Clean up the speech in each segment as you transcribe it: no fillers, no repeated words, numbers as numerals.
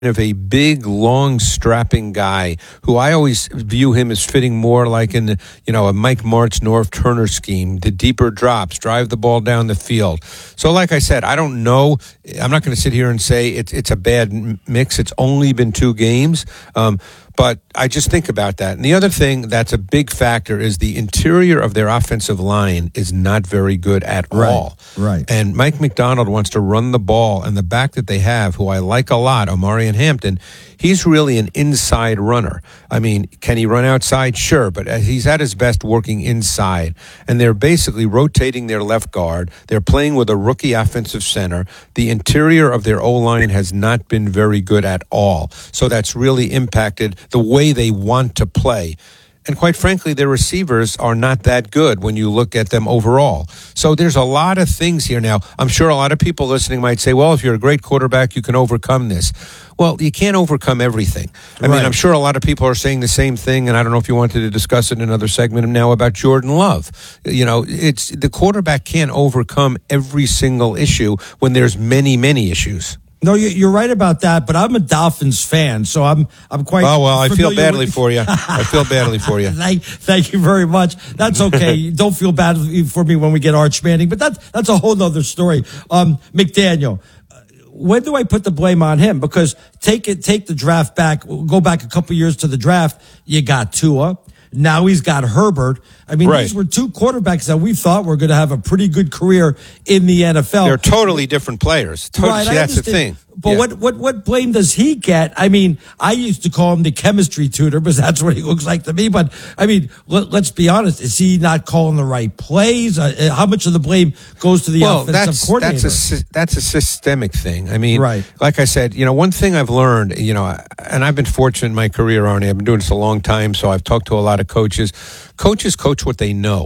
of a big, long, strapping guy who I always view him as fitting more like in a Mike Martz, Norv Turner scheme, the deeper drops, drive the ball down the field. So like I said, I don't know. I'm not going to sit here and say it's a bad mix. It's only been 2 games. But I just think about that. And the other thing that's a big factor is the interior of their offensive line is not very good at all. Right. And Mike Macdonald wants to run the ball, and the back that they have, who I like a lot, Omarion Hampton, he's really an inside runner. I mean, can he run outside? Sure, but he's at his best working inside. And they're basically rotating their left guard. They're playing with a rookie offensive center. The interior of their O-line has not been very good at all. So that's really impacted the way they want to play. And quite frankly, their receivers are not that good when you look at them overall. So there's a lot of things here now. I'm sure a lot of people listening might say, well, if you're a great quarterback, you can overcome this. Well, you can't overcome everything. I mean, I'm sure a lot of people are saying the same thing, and I don't know if you wanted to discuss it in another segment now about Jordan Love. It's the quarterback can't overcome every single issue when there's many, many issues. No, you're right about that, but I'm a Dolphins fan, so I'm quite. Oh well, I feel badly for you. I feel badly for you. Thank you very much. That's okay. Don't feel bad for me when we get Arch Manning, but that's a whole other story. McDaniel, when do I put the blame on him? Because take the draft back. Go back a couple years to the draft. You got Tua. Now he's got Herbert. I mean, These were 2 quarterbacks that we thought were going to have a pretty good career in the NFL. They're totally different players. Right, See, that's the thing. But what blame does he get? I mean, I used to call him the chemistry tutor because that's what he looks like to me. But, I mean, let's be honest. Is he not calling the right plays? How much of the blame goes to the offensive coordinator? That's a systemic thing. I mean, like I said, one thing I've learned, and I've been fortunate in my career, Arnie. I've been doing this a long time, so I've talked to a lot of coaches. Coaches coach what they know,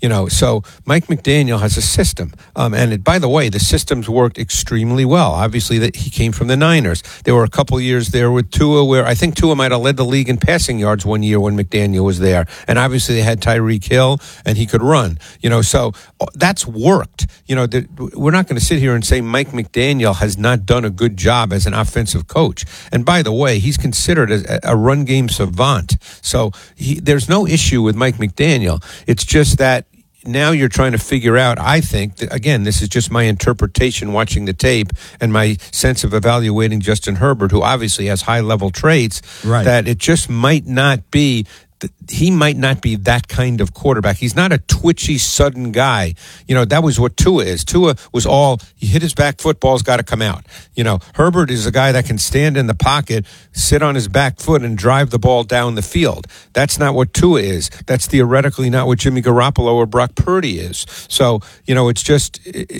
So Mike McDaniel has a system, and by the way, the system's worked extremely well. Obviously, that he came from the Niners. There were a couple years there with Tua where I think Tua might have led the league in passing yards one year when McDaniel was there, and obviously they had Tyreek Hill and he could run. So that's worked. We're not going to sit here and say Mike McDaniel has not done a good job as an offensive coach. And by the way, he's considered a run game savant. So there's no issue with Mike McDaniel. It's just that now you're trying to figure out, I think, that, again, this is just my interpretation watching the tape and my sense of evaluating Justin Herbert, who obviously has high-level traits, that it just might not be he might not be that kind of quarterback. He's not a twitchy, sudden guy. That was what Tua is. Tua was he hit his back foot, ball's got to come out. Herbert is a guy that can stand in the pocket, sit on his back foot, and drive the ball down the field. That's not what Tua is. That's theoretically not what Jimmy Garoppolo or Brock Purdy is. So, it's just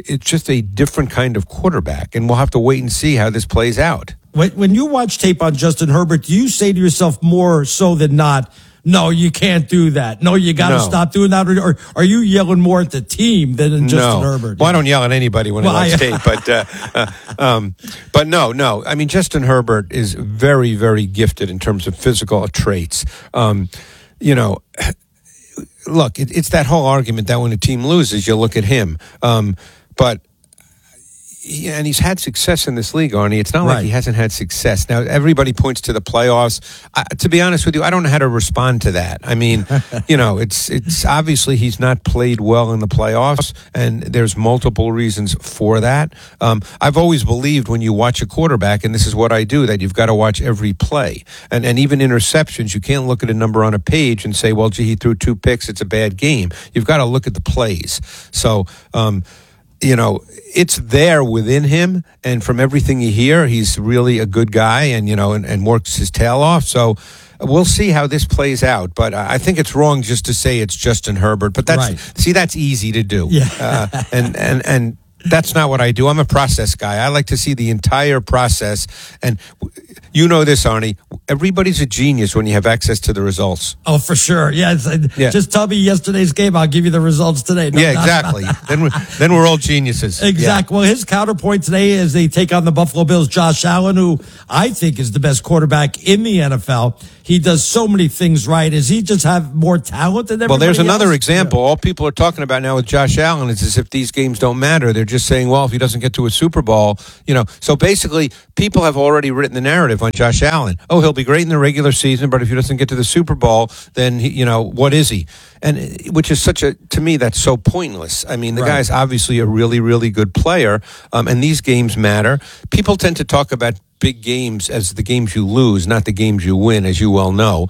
a different kind of quarterback, and we'll have to wait and see how this plays out. When you watch tape on Justin Herbert, do you say to yourself more so than not, no, you can't do that. No, you got to stop doing that. Or are you yelling more at the team than Justin Herbert? Well, I don't yell at anybody when I watch tape, but no. I mean, Justin Herbert is very, very gifted in terms of physical traits. Look, it's that whole argument that when a team loses, you look at him. But and he's had success in this league, Arnie. It's not like he hasn't had success. Now, everybody points to the playoffs. To be honest with you, I don't know how to respond to that. I mean, it's obviously he's not played well in the playoffs, and there's multiple reasons for that. I've always believed when you watch a quarterback, and this is what I do, that you've got to watch every play. And even interceptions, you can't look at a number on a page and say, well, gee, he threw 2 picks, it's a bad game. You've got to look at the plays. So, it's there within him, and from everything you hear, he's really a good guy, and and works his tail off. So we'll see how this plays out. But I think it's wrong just to say it's Justin Herbert. But that's easy to do. Yeah. And that's not what I do. I'm a process guy. I like to see the entire process. And you know this, Arnie. Everybody's a genius when you have access to the results. Oh, for sure. Just tell me yesterday's game. I'll give you the results today. Exactly. Then we're all geniuses. Exactly. Yeah. Well, his counterpoint today is they take on the Buffalo Bills' Josh Allen, who I think is the best quarterback in the NFL. He does so many things right. Does he just have more talent than everybody Well, there's another else? example. Yeah. All people are talking about now with Josh Allen is as if these games don't matter. They're just saying, well, if he doesn't get to a Super Bowl, So basically, people have already written the narrative on Josh Allen. Oh, he'll be great in the regular season, but if he doesn't get to the Super Bowl, then what is he? And which is to me, that's so pointless. I mean, the guy's obviously a really, really good player, and these games matter. People tend to talk about big games as the games you lose, not the games you win, as you well know.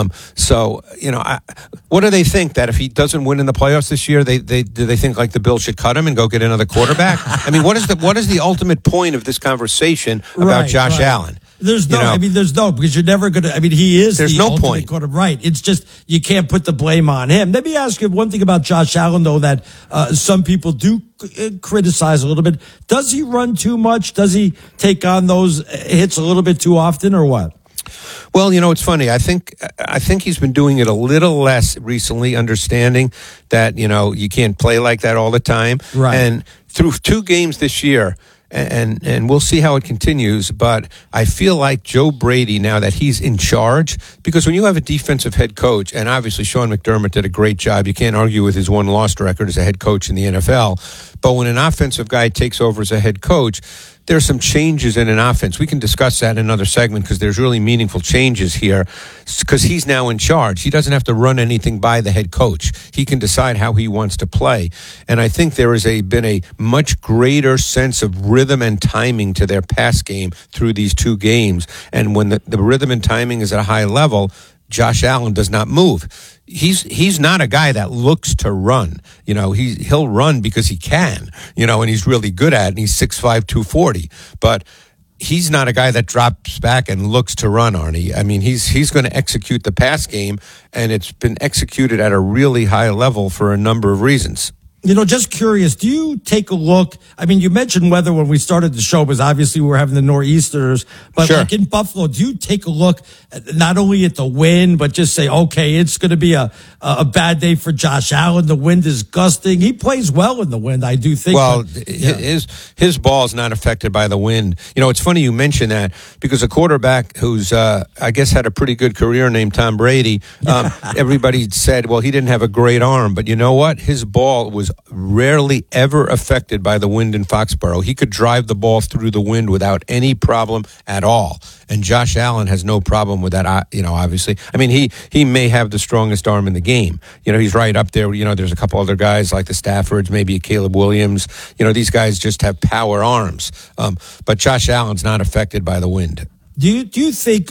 What do they think, that if he doesn't win in the playoffs this year, do they think like the Bills should cut him and go get another quarterback? I mean, what is the ultimate point of this conversation about Josh Allen? There's no, because you're never going to, he is there's the no ultimate point. quarterback. Right. It's just, you can't put the blame on him. Let me ask you one thing about Josh Allen, though, that some people do criticize a little bit. Does he run too much? Does he take on those hits a little bit too often, or what? Well, it's funny. I think he's been doing it a little less recently, understanding that, you can't play like that all the time. Right. And through 2 games this year, and we'll see how it continues, but I feel like Joe Brady, now that he's in charge, because when you have a defensive head coach, and obviously Sean McDermott did a great job, you can't argue with his 1-loss record as a head coach in the NFL, but when an offensive guy takes over as a head coach, there's some changes in an offense. We can discuss that in another segment because there's really meaningful changes here because he's now in charge. He doesn't have to run anything by the head coach. He can decide how he wants to play. And I think there has been a much greater sense of rhythm and timing to their pass game through these 2 games. And when the rhythm and timing is at a high level, Josh Allen does not move. He's not a guy that looks to run. He'll run because he can, and he's really good at it, and he's 6'5", 240. But he's not a guy that drops back and looks to run, Arnie. I mean, he's going to execute the pass game, and it's been executed at a really high level for a number of reasons. Just curious, do you take a look? You mentioned weather when we started the show, because obviously we were having the nor'easters, but sure. Like in Buffalo, do you take a look not only at the wind, but just say, okay, it's going to be a bad day for Josh Allen. The wind is gusting. He plays well in the wind, I do think. Well, his ball is not affected by the wind. It's funny you mention that, because a quarterback who's, I guess, had a pretty good career named Tom Brady, everybody said, well, he didn't have a great arm, but you know what? His ball was rarely ever affected by the wind in Foxborough. He could drive the ball through the wind without any problem at all. And Josh Allen has no problem with that, obviously. He may have the strongest arm in the game. He's right up there. There's a couple other guys like the Staffords, maybe Caleb Williams. These guys just have power arms. But Josh Allen's not affected by the wind. Do you think,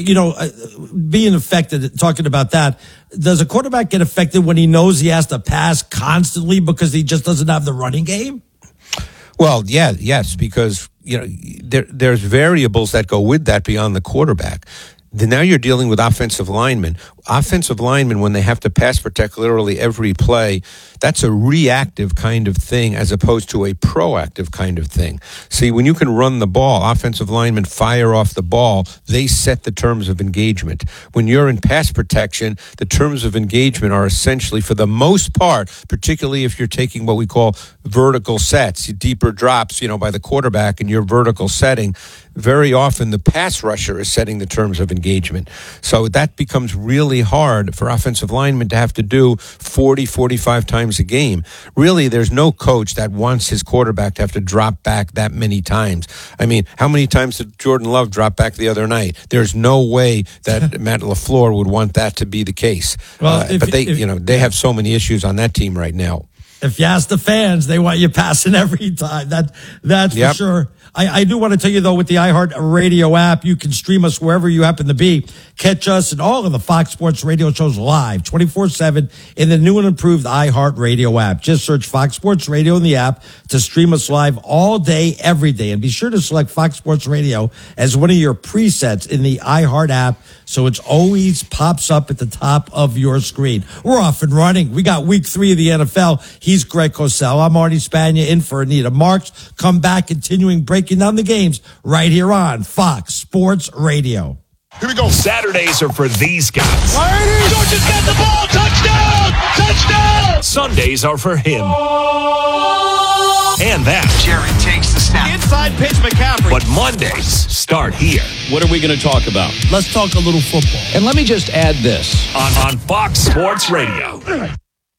being affected, talking about that, does a quarterback get affected when he knows he has to pass constantly because he just doesn't have the running game? Well, yes, because, there's variables that go with that beyond the quarterback. Now you're dealing with offensive linemen. Offensive linemen, when they have to pass protect literally every play, that's a reactive kind of thing as opposed to a proactive kind of thing. See, when you can run the ball, offensive linemen fire off the ball, they set the terms of engagement. When you're in pass protection, the terms of engagement are essentially, for the most part, particularly if you're taking what we call vertical sets, deeper drops, by the quarterback in your vertical setting, very often the pass rusher is setting the terms of engagement. So that becomes really hard for offensive linemen to have to do 40, 45 times a game. Really, there's no coach that wants his quarterback to have to drop back that many times. How many times did Jordan Love drop back the other night? There's no way that Matt LaFleur would want that to be the case. Well, but they have so many issues on that team right now. If you ask the fans, they want you passing every time. That's for sure. I do want to tell you, though, with the iHeart Radio app, you can stream us wherever you happen to be. Catch us and all of the Fox Sports radio shows live 24/7 in the new and improved iHeart Radio app. Just search Fox Sports Radio in the app to stream us live all day, every day. And be sure to select Fox Sports Radio as one of your presets in the iHeart app so it always pops up at the top of your screen. We're off and running. We got week 3 of the NFL. He's Greg Cosell. I'm Arnie Spagna in for Anita Marks. Come back, continuing breaking down the games right here on Fox Sports Radio. Here we go. Saturdays are for these guys. Georgia's got the ball. Touchdown! Touchdown! Sundays are for him. And that. Jared takes the snap. Inside pitch, McCaffrey. But Mondays start here. What are we going to talk about? Let's talk a little football. And let me just add this. On Fox Sports Radio.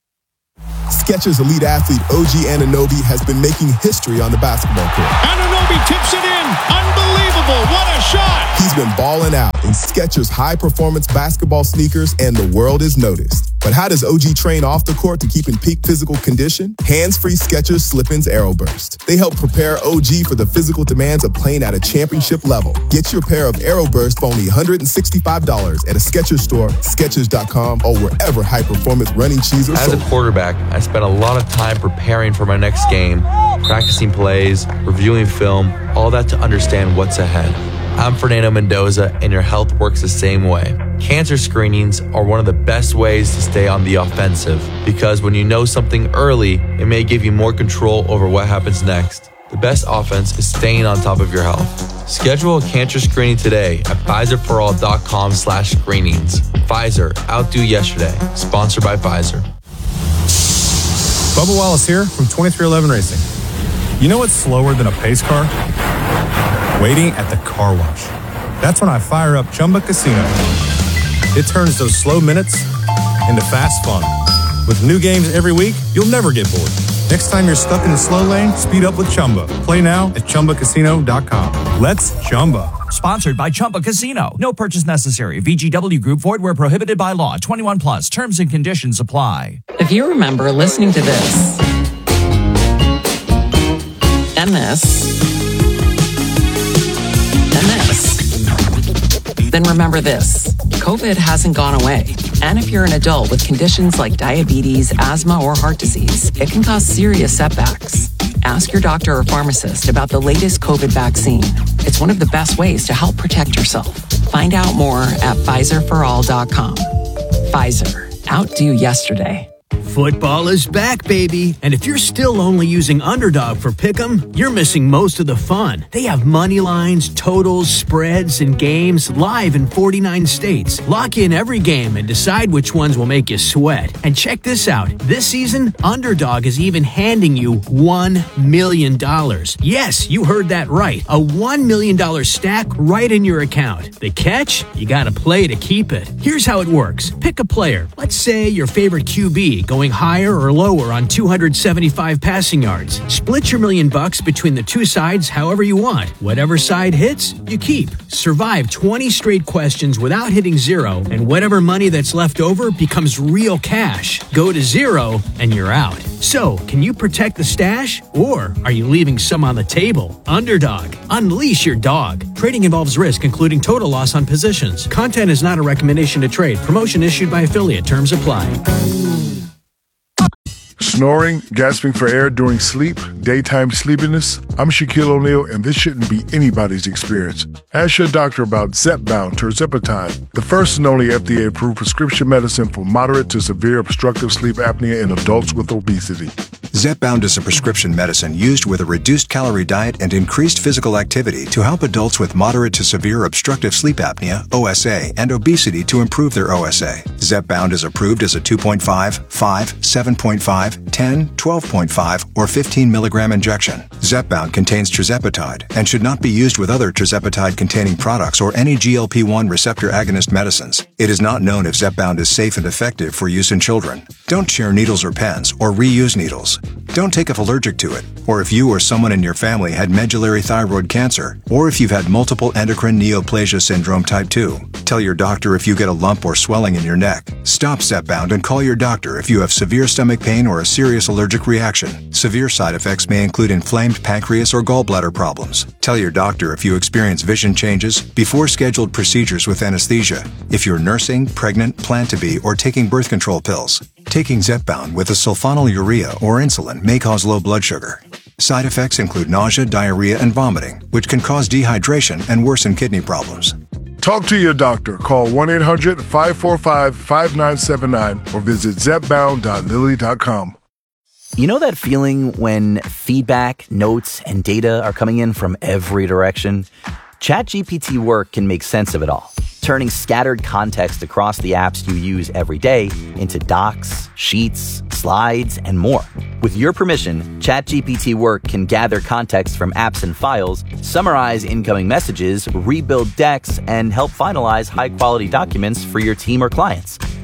Skechers elite athlete OG Anunoby has been making history on the basketball court. Anunoby Kobe tips it in. Unbelievable. What a shot. He's been balling out in Skechers high-performance basketball sneakers, and the world has noticed. But how does OG train off the court to keep in peak physical condition? Hands-free Skechers Slip-ins AeroBurst. They help prepare OG for the physical demands of playing at a championship level. Get your pair of AeroBurst for only $165 at a Skechers store, Skechers.com, or wherever high-performance running shoes are sold. As a quarterback, I spent a lot of time preparing for my next game, practicing plays, reviewing film, all that to understand what's ahead. I'm Fernando Mendoza, and your health works the same way. Cancer screenings are one of the best ways to stay on the offensive, because when you know something early, it may give you more control over what happens next. The best offense is staying on top of your health. Schedule a cancer screening today at PfizerForAll.com/screenings. Pfizer, outdo yesterday. Sponsored by Pfizer. Bubba Wallace here from 2311 Racing. You know what's slower than a pace car? Waiting at the car wash. That's when I fire up Chumba Casino. It turns those slow minutes into fast fun. With new games every week, you'll never get bored. Next time you're stuck in the slow lane, speed up with Chumba. Play now at ChumbaCasino.com. Let's Chumba. Sponsored by Chumba Casino. No purchase necessary. VGW Group. Void where prohibited by law. 21 plus. Terms and conditions apply. If you remember listening to this and this and this, then remember this. COVID hasn't gone away. And if you're an adult with conditions like diabetes, asthma, or heart disease, it can cause serious setbacks. Ask your doctor or pharmacist about the latest COVID vaccine. It's one of the best ways to help protect yourself. Find out more at PfizerForAll.com. Pfizer. Outdo yesterday. Football is back, baby. And if you're still only using Underdog for Pick'em, you're missing most of the fun. They have money lines, totals, spreads, and games live in 49 states. Lock in every game and decide which ones will make you sweat. And check this out. This season, Underdog is even handing you $1 million. Yes, you heard that right. A $1 million stack right in your account. The catch? You gotta play to keep it. Here's how it works. Pick a player. Let's say your favorite QB going higher or lower on 275 passing yards. Split your $1 million between the two sides however you want. Whatever side hits, you keep. Survive 20 straight questions without hitting zero, and whatever money that's left over becomes real cash. Go to zero, and you're out. So, can you protect the stash, or are you leaving some on the table? Underdog. Unleash your dog. Trading involves risk, including total loss on positions. Content is not a recommendation to trade. Promotion issued by affiliate. Terms apply. Snoring, gasping for air during sleep, daytime sleepiness? I'm Shaquille O'Neal, and this shouldn't be anybody's experience. Ask your doctor about Zepbound tirzepatide, the first and only FDA-approved prescription medicine for moderate to severe obstructive sleep apnea in adults with obesity. Zepbound is a prescription medicine used with a reduced calorie diet and increased physical activity to help adults with moderate to severe obstructive sleep apnea, OSA, and obesity to improve their OSA. Zepbound is approved as a 2.5, 5, 7.5, 10, 12.5, or 15 milligram injection. Zepbound contains tirzepatide and should not be used with other tirzepatide-containing products or any GLP-1 receptor agonist medicines. It is not known if Zepbound is safe and effective for use in children. Don't share needles or pens or reuse needles. Don't take if allergic to it, or if you or someone in your family had medullary thyroid cancer, or if you've had multiple endocrine neoplasia syndrome type 2. Tell your doctor if you get a lump or swelling in your neck. Stop Zepbound and call your doctor if you have severe stomach pain or a serious allergic reaction. Severe side effects may include inflamed pancreas or gallbladder problems. Tell your doctor if you experience vision changes before scheduled procedures with anesthesia. If you're nursing, pregnant, plan to be, or taking birth control pills. Taking Zepbound with a sulfonylurea or insulin may cause low blood sugar. Side effects include nausea, diarrhea, and vomiting, which can cause dehydration and worsen kidney problems. Talk to your doctor. Call 1-800-545-5979 or visit zepbound.lilly.com. You know that feeling when feedback, notes, and data are coming in from every direction? ChatGPT Work can make sense of it all, turning scattered context across the apps you use every day into docs, sheets, slides, and more. With your permission, ChatGPT Work can gather context from apps and files, summarize incoming messages, rebuild decks, and help finalize high-quality documents for your team or clients.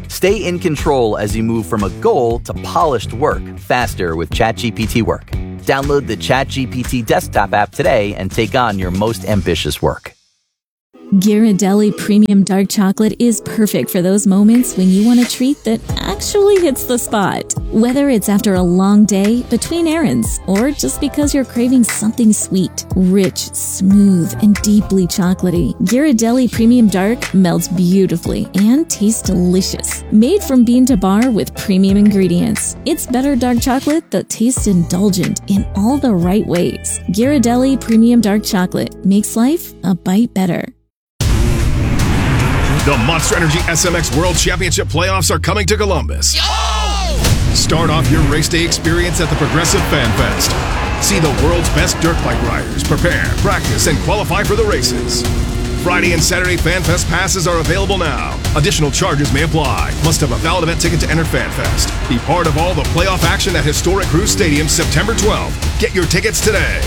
Stay in control as you move from a goal to polished work faster with ChatGPT Work. Download the ChatGPT desktop app today and take on your most ambitious work. Ghirardelli Premium Dark Chocolate is perfect for those moments when you want a treat that actually hits the spot. Whether it's after a long day, between errands, or just because you're craving something sweet, rich, smooth, and deeply chocolatey, Ghirardelli Premium Dark melts beautifully and tastes delicious. Made from bean to bar with premium ingredients, it's better dark chocolate that tastes indulgent in all the right ways. Ghirardelli Premium Dark Chocolate makes life a bite better. The Monster Energy SMX World Championship playoffs are coming to Columbus. Start off your race day experience at the Progressive Fan Fest. See the world's best dirt bike riders prepare, practice, and qualify for the races. Friday and Saturday Fan Fest passes are available now. Additional charges may apply. Must have a valid event ticket to enter Fan Fest. Be part of all the playoff action at historic Cruise Stadium September 12th. Get your tickets today.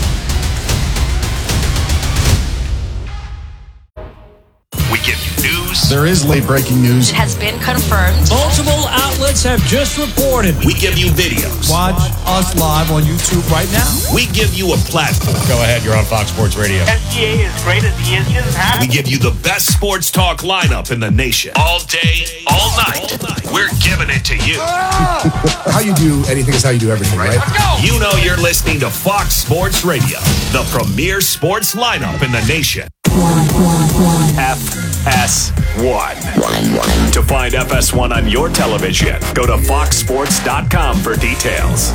We give you news. There is late-breaking news. It has been confirmed. Multiple outlets have just reported. We give you videos. Watch us live on YouTube right now. We give you a platform. Go ahead, you're on Fox Sports Radio. SGA is great as he is. He doesn't have We give you the best sports talk lineup in the nation. All day, all night. We're giving it to you. How you do anything is how you do everything, right? Let's go. You know you're listening to Fox Sports Radio, the premier sports lineup in the nation. FS1. To find FS1 on your television, go to foxsports.com for details.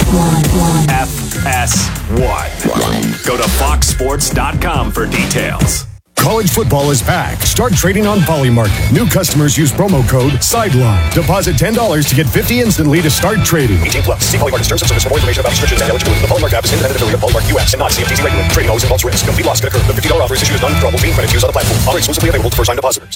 FS1. Go to foxsports.com for details. College football is back. Start trading on Polymarket. New customers use promo code SIDELINE. Deposit $10 to get $50 instantly to start trading. 18+. See Polymarket terms and service for more information about restrictions and eligibility. The Polymarket app is independent affiliate of Polymarket US and not CFTC regulated. Trading always involves risk. Complete loss can occur. The $50 offer is issued as non-withdrawable fee and credit used on the platform. Offer exclusively available to first-time depositors.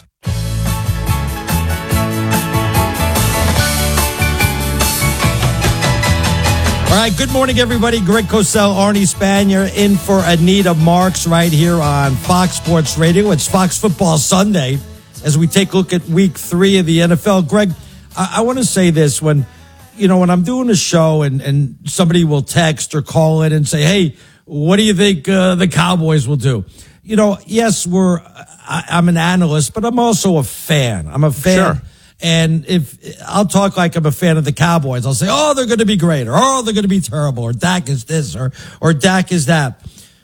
All right, good morning, everybody. Greg Cosell, Arnie Spanier in for Anita Marks right here on Fox Sports Radio. It's Fox Football Sunday as we take a look at Week 3 of the NFL. Greg, I want to say this. When I'm doing a show and somebody will text or call in and say, hey, what do you think the Cowboys will do? Yes, I'm an analyst, but I'm also a fan. I'm a fan. Sure. And if I'll talk like I'm a fan of the Cowboys, I'll say, oh, they're going to be great, or oh, they're going to be terrible, or Dak is this, or Dak is that.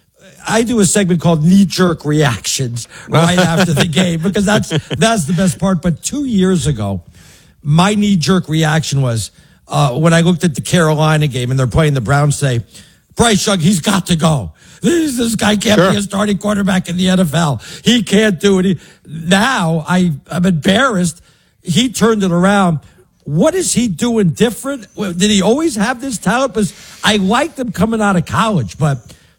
I do a segment called knee-jerk reactions right after the game because that's the best part. But 2 years ago, my knee-jerk reaction was when I looked at the Carolina game and they're playing the Browns today, Bryce Young, he's got to go. This guy can't be a starting quarterback in the NFL. He can't do it. Now I'm embarrassed. He turned it around. What is he doing different? Did he always have this talent? Because I liked him coming out of college, but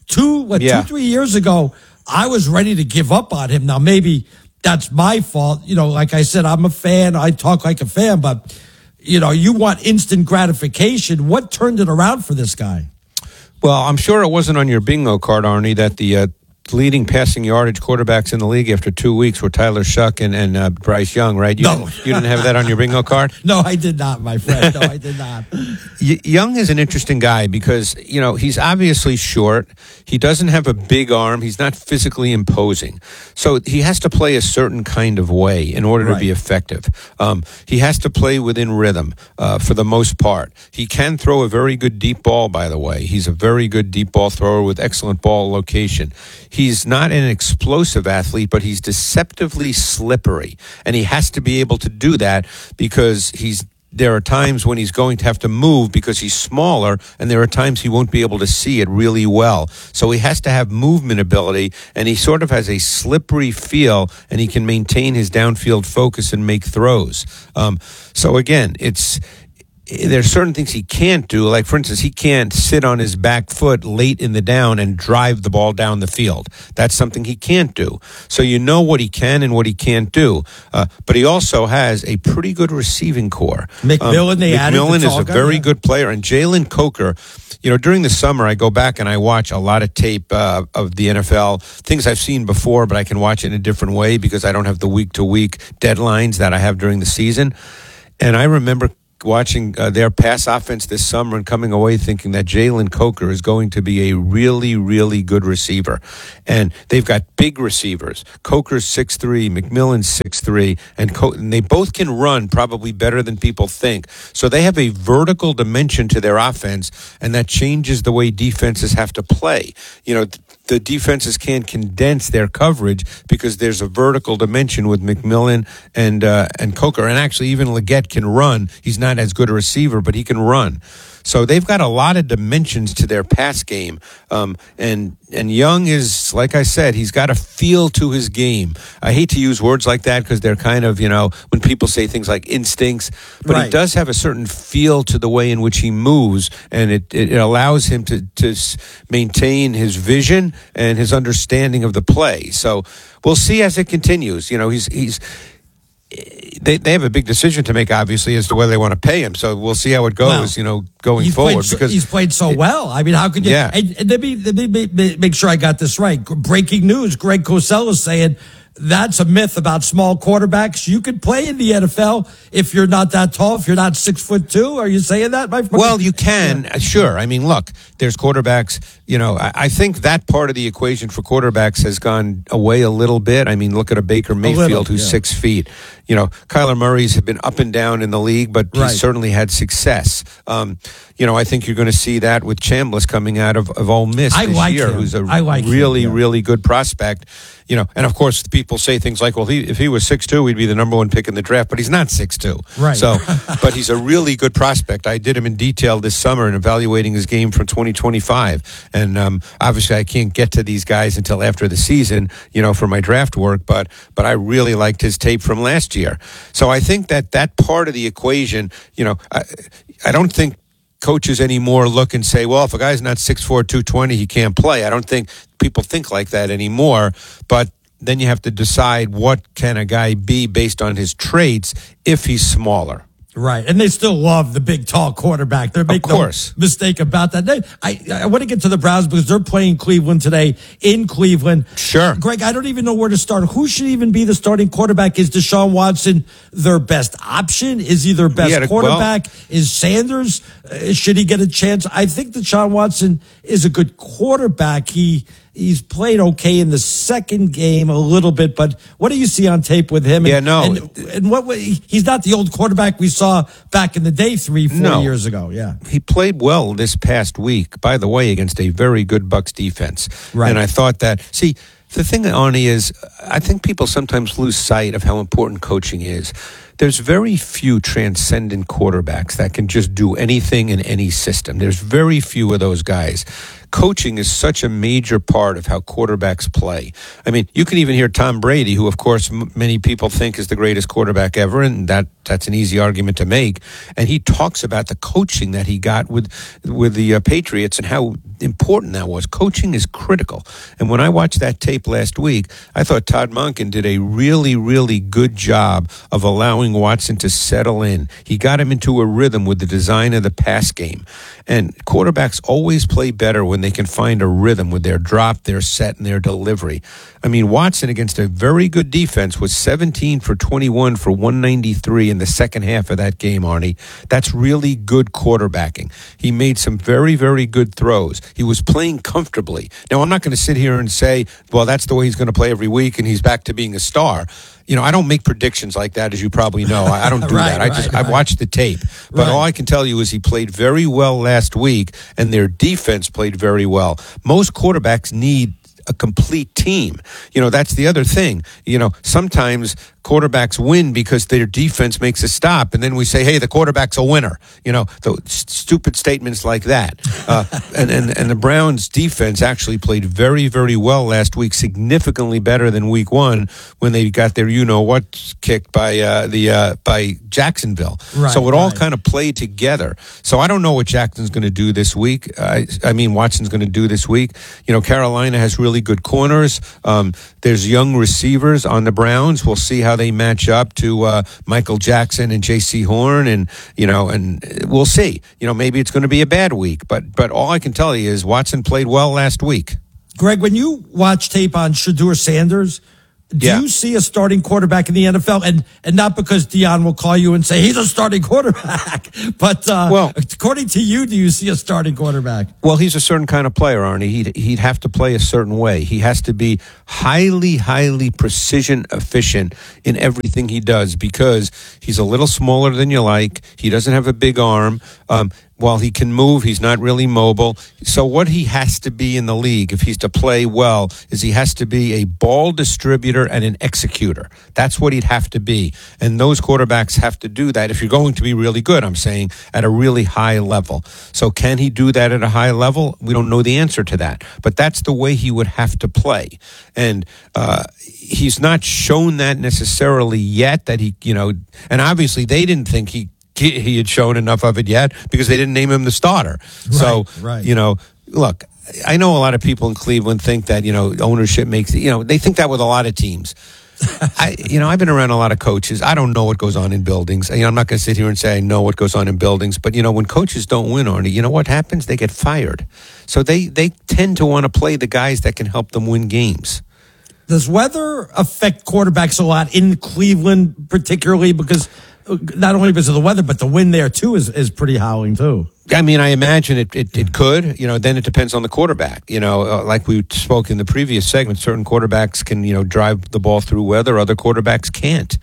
2-3 years ago, I was ready to give up on him. Now, maybe that's my fault. Like I said, I'm a fan. I talk like a fan, but, you want instant gratification. What turned it around for this guy? Well, I'm sure it wasn't on your bingo card, Arnie, that the leading passing yardage quarterbacks in the league after 2 weeks were Tyler Shuck and Bryce Young, right? You didn't have that on your bingo card? No, I did not, my friend. No, I did not. Young is an interesting guy because, he's obviously short. He doesn't have a big arm. He's not physically imposing. So he has to play a certain kind of way in order to be effective. He has to play within rhythm for the most part. He can throw a very good deep ball, by the way. He's a very good deep ball thrower with excellent ball location. He's not an explosive athlete, but he's deceptively slippery. And he has to be able to do that because there are times when he's going to have to move because he's smaller, and there are times he won't be able to see it really well. So he has to have movement ability, and he sort of has a slippery feel, and he can maintain his downfield focus and make throws. So again, there's certain things he can't do. Like, for instance, he can't sit on his back foot late in the down and drive the ball down the field. That's something he can't do. So you know what he can and what he can't do. But he also has a pretty good receiving core. McMillan is a very good player. And Jalen Coker, during the summer, I go back and I watch a lot of tape of the NFL, things I've seen before, but I can watch it in a different way because I don't have the week-to-week deadlines that I have during the season. And I remember watching their pass offense this summer and coming away thinking that Jalen Coker is going to be a really, really good receiver. And they've got big receivers. Coker's 6'3", McMillan's 6'3", and they both can run probably better than people think. So they have a vertical dimension to their offense, and that changes the way defenses have to play. You know, the defenses can't condense their coverage because there's a vertical dimension with McMillan and Coker. And actually, even Leggett can run. He's not as good a receiver, but he can run. So they've got a lot of dimensions to their pass game. And Young is, like I said, he's got a feel to his game. I hate to use words like that because they're kind of, when people say things like instincts, but he does have a certain feel to the way in which he moves, and it allows him to maintain his vision and his understanding of the play. So we'll see as it continues. They have a big decision to make, obviously, as to whether they want to pay him. So we'll see how it goes, going forward. Because he's played so well. I mean, how could you? Yeah. And let me make sure I got this right. Breaking news: Greg Cosell is saying that's a myth about small quarterbacks. You could play in the NFL if you're not that tall, if you're not 6'2". Are you saying that, my friend? Well, you can, sure. I mean, look, there's quarterbacks. I think that part of the equation for quarterbacks has gone away a little bit. I mean, look at a Baker Mayfield who's 6 feet. Kyler Murray's been up and down in the league, but he's certainly had success. I think you're going to see that with Chambliss coming out of Ole Miss this year, who's a really good prospect. And of course, people say things like, well, if he was 6'2", he'd be the number one pick in the draft, but he's not 6'2". Right. So, but he's a really good prospect. I did him in detail this summer in evaluating his game from 2025. And obviously, I can't get to these guys until after the season, for my draft work, but I really liked his tape from last year. So I think that part of the equation, I don't think coaches anymore look and say, well, if a guy's not 6'4", 220, he can't play. I don't think people think like that anymore. But then you have to decide what can a guy be based on his traits if he's smaller. Right, and they still love the big, tall quarterback. They make no mistake about that. I want to get to the Browns because they're playing Cleveland today in Cleveland. Sure. Greg, I don't even know where to start. Who should even be the starting quarterback? Is Deshaun Watson their best option? Is he their best quarterback? Is Sanders? Should he get a chance? I think Deshaun Watson is a good quarterback. He's played okay in the second game a little bit, but what do you see on tape with him? And what he's not the old quarterback we saw back in the day 3-4 years ago. Yeah, he played well this past week, by the way, against a very good Bucs defense. Right. And I thought that, the thing, Arnie, is I think people sometimes lose sight of how important coaching is. There's very few transcendent quarterbacks that can just do anything in any system. There's very few of those guys. Coaching is such a major part of how quarterbacks play. I mean, you can even hear Tom Brady, who, of course, many people think is the greatest quarterback ever, and that's an easy argument to make. And he talks about the coaching that he got with the Patriots and how important that was. Coaching is critical. And when I watched that tape last week, I thought Todd Monken did a really, really good job of allowing Watson to settle in. He got him into a rhythm with the design of the pass game. And quarterbacks always play better when they can find a rhythm with their drop, their set, and their delivery. I mean, Watson against a very good defense was 17 for 21 for 193 in the second half of that game, Arnie. That's really good quarterbacking. He made some very, very good throws. He was playing comfortably. Now, I'm not going to sit here and say, well, that's the way he's going to play every week and he's back to being a star. I don't make predictions like that, as you probably know. I don't do that. I've watched the tape. But all I can tell you is he played very well last week, and their defense played very well. Most quarterbacks need a complete team. That's the other thing. Sometimes quarterbacks win because their defense makes a stop, and then we say, hey, the quarterback's a winner. The stupid statements like that. And the Browns' defense actually played very, very well last week, significantly better than week one when they got their you-know-what kicked by Jacksonville. Right, so it all kind of played together. So I don't know what Jackson's going to do this week. Watson's going to do this week. Carolina has really good corners. There's young receivers on the Browns. We'll see how they match up to Michael Jackson and J.C. Horn, and we'll see. Maybe it's going to be a bad week, but all I can tell you is Watson played well last week. Greg, when you watch tape on Shedeur Sanders, Do you see a starting quarterback in the NFL? And not because Dion will call you and say he's a starting quarterback, but according to you, do you see a starting quarterback? Well, he's a certain kind of player, Arnie. He'd have to play a certain way. He has to be highly, highly precision efficient in everything he does because he's a little smaller than you like. He doesn't have a big arm. While he can move, he's not really mobile. So what he has to be in the league, if he's to play well, is he has to be a ball distributor and an executor. That's what he'd have to be. And those quarterbacks have to do that if you're going to be really good, I'm saying, at a really high level. So can he do that at a high level? We don't know the answer to that. But that's the way he would have to play. And he's not shown that necessarily yet, that he, and obviously they didn't think he had shown enough of it yet because they didn't name him the starter. Look, I know a lot of people in Cleveland think that, ownership makes, they think that with a lot of teams. I've been around a lot of coaches. I don't know what goes on in buildings. I'm not going to sit here and say I know what goes on in buildings, but when coaches don't win, Arnie, you know what happens? They get fired. So they tend to want to play the guys that can help them win games. Does weather affect quarterbacks a lot in Cleveland, particularly because not only because of the weather, but the wind there too is pretty howling too? I mean, I imagine it could. Then it depends on the quarterback. Like we spoke in the previous segment, certain quarterbacks can, drive the ball through weather. Other quarterbacks can't.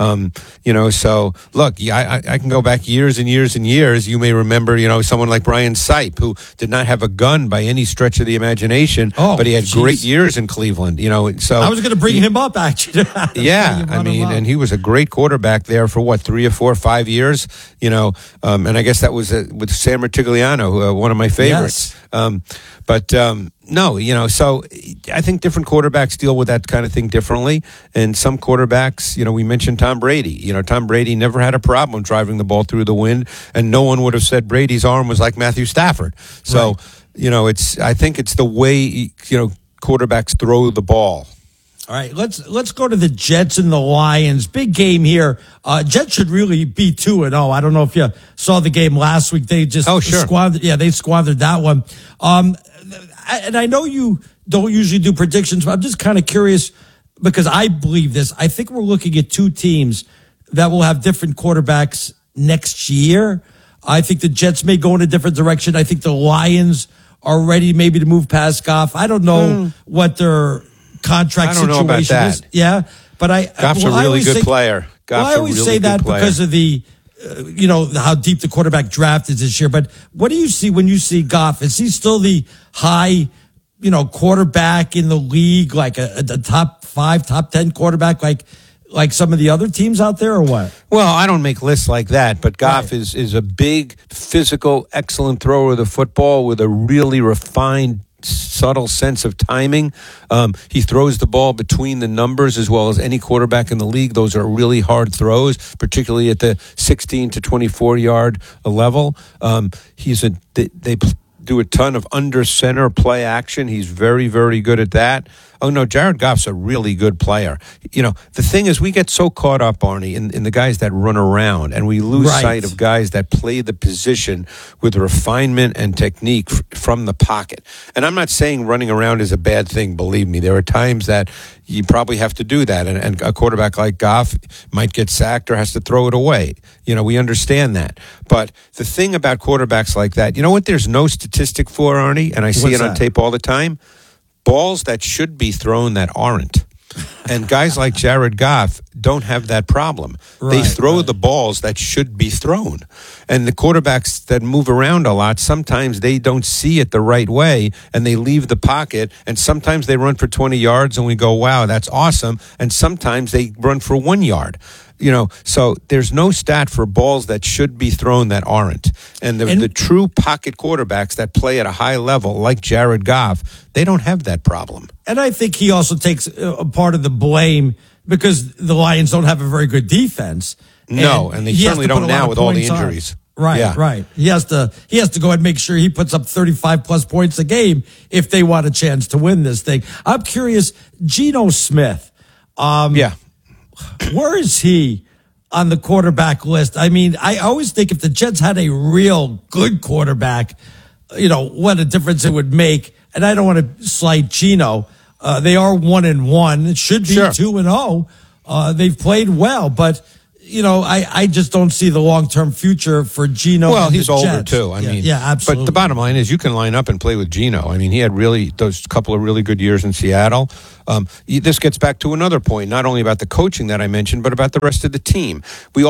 So look, I can go back years and years and years. You may remember, someone like Brian Sipe, who did not have a gun by any stretch of the imagination, but he had great years in Cleveland. So I was going to bring him up actually. Yeah, and he was a great quarterback there for 3 or 4 or 5 years. And I guess that was with Sam Martigliano, one of my favorites. Yes. No, so I think different quarterbacks deal with that kind of thing differently. And some quarterbacks, we mentioned Tom Brady. Tom Brady never had a problem driving the ball through the wind, and no one would have said Brady's arm was like Matthew Stafford. So, I think it's the way, quarterbacks throw the ball. All right, let's go to the Jets and the Lions. Big game here. Jets should really be 2-0. I don't know if you saw the game last week. They just squandered. Yeah, they squandered that one. And I know you don't usually do predictions, but I'm just kind of curious because I believe this. I think we're looking at 2 teams that will have different quarterbacks next year. I think the Jets may go in a different direction. I think the Lions are ready maybe to move past Goff. I don't know what their contract situation is. Yeah, but Goff's a really good player. I always say that because of the, how deep the quarterback draft is this year. But what do you see when you see Goff? Is he still the high, quarterback in the league, like a top 5, top 10 quarterback, like some of the other teams out there, or what? Well, I don't make lists like that, but Goff is a big, physical, excellent thrower of the football with a really refined, subtle sense of timing. He throws the ball between the numbers as well as any quarterback in the league. Those are really hard throws, particularly at the 16 to 24 yard level. They do a ton of under center play action. He's very, very good at that. Oh, no, Jared Goff's a really good player. The thing is, we get so caught up, Arnie, in the guys that run around, and we lose sight of guys that play the position with refinement and technique from the pocket. And I'm not saying running around is a bad thing, believe me. There are times that you probably have to do that, and a quarterback like Goff might get sacked or has to throw it away. We understand that. But the thing about quarterbacks like that, you know what there's no statistic for, Arnie, and I see it on tape all the time? Balls that should be thrown that aren't. And guys like Jared Goff don't have that problem. They throw the balls that should be thrown. And the quarterbacks that move around a lot, sometimes they don't see it the right way, and they leave the pocket, and sometimes they run for 20 yards, and we go, wow, that's awesome. And sometimes they run for 1 yard. So there's no stat for balls that should be thrown that aren't. And the true pocket quarterbacks that play at a high level, like Jared Goff, they don't have that problem. And I think he also takes a part of the blame because the Lions don't have a very good defense. No, and they certainly don't now with all the injuries. Right. He has to go and make sure he puts up 35 plus points a game if they want a chance to win this thing. I'm curious, Geno Smith. Where is he on the quarterback list? I mean, I always think if the Jets had a real good quarterback, what a difference it would make. And I don't want to slight Geno, They are 1-1. It should be 2-0. They've played well, but I just don't see the long-term future for Geno. Well, and he's the older Jets. too. I mean, absolutely. But the bottom line is, you can line up and play with Geno. I mean, he had those couple of really good years in Seattle. This gets back to another point, not only about the coaching that I mentioned, but about the rest of the team. We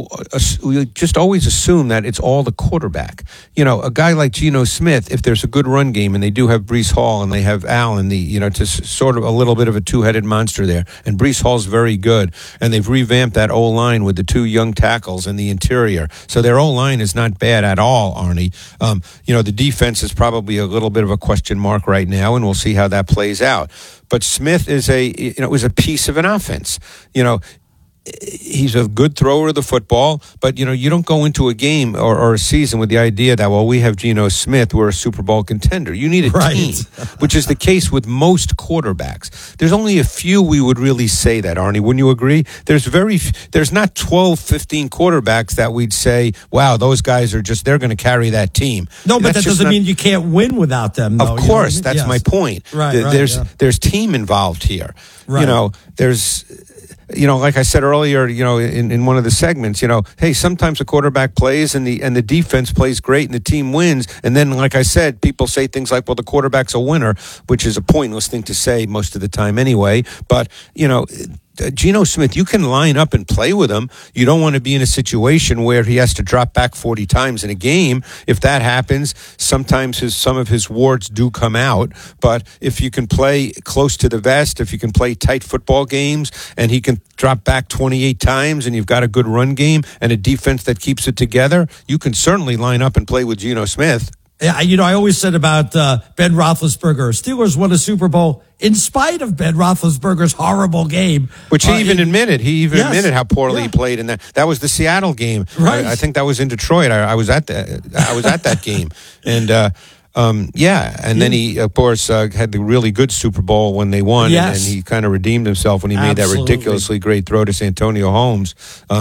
just always assume that it's all the quarterback. A guy like Geno Smith, if there's a good run game, and they do have Breece Hall and they have Allen, just sort of a little bit of a two-headed monster there. And Breece Hall's very good, and they've revamped that O-line with the two young tackles in the interior. So their O-line is not bad at all, Arnie. The defense is probably a little bit of a question mark right now, and we'll see how that plays out. But Smith is was a piece of an offense. He's a good thrower of the football, but you don't go into a game or a season with the idea that, well, we have Geno Smith, we're a Super Bowl contender. You need a team, which is the case with most quarterbacks. There's only a few we would really say that, Arnie. Wouldn't you agree? There's not 12, 15 quarterbacks that we'd say, wow, those guys they're going to carry that team. No, but that doesn't mean you can't win without them, though. Of course, that's my point. There's team involved here. Right. There's like I said earlier, in one of the segments, hey, sometimes a quarterback plays and the defense plays great and the team wins. And then, like I said, people say things like, well, the quarterback's a winner, which is a pointless thing to say most of the time anyway. But, Geno Smith, you can line up and play with him. You don't want to be in a situation where he has to drop back 40 times in a game. If that happens, sometimes some of his warts do come out. But if you can play close to the vest, if you can play tight football games, and he can drop back 28 times, and you've got a good run game and a defense that keeps it together, you can certainly line up and play with Geno Smith. Yeah, I always said about Ben Roethlisberger, Steelers won a Super Bowl in spite of Ben Roethlisberger's horrible game. Which he even admitted. He even admitted how poorly he played in that. That was the Seattle game. Right. I think that was in Detroit. I was at that game. And then he, of course, had the really good Super Bowl when they won, and he kind of redeemed himself when he made that ridiculously great throw to Santonio Holmes.